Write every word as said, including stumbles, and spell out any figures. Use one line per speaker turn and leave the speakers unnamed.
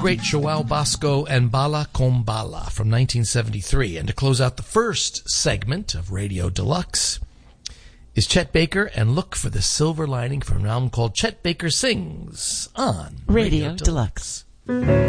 great Joao Bosco and Bala Com Bala from nineteen seventy-three. And to close out the first segment of Radio Deluxe is Chet Baker and Look for the Silver Lining from an album called Chet Baker Sings on
Radio,
Radio
Deluxe.
Deluxe.